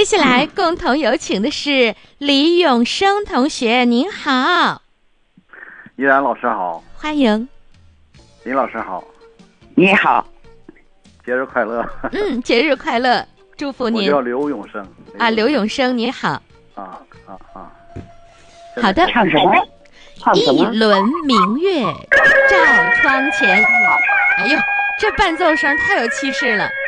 接下来共同有请的是李永生同学，您好。 依然老师好。 欢迎。 林老师好。 你好。 节日快乐。 节日快乐，祝福您。 我叫刘永生。 刘永生你好。好的。 唱什么？ 一轮明月照窗前。哎呦，这伴奏声太有气势了。